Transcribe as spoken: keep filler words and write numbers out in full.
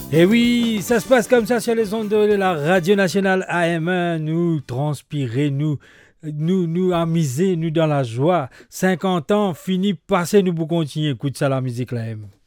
Et oui, ça se passe comme ça sur les ondes de la Radio Nationale A M un. Nous transpirer, nous, nous, nous amuser, nous dans la joie. cinquante ans, fini, passé, nous pour continuer. Écoute ça, la musique là.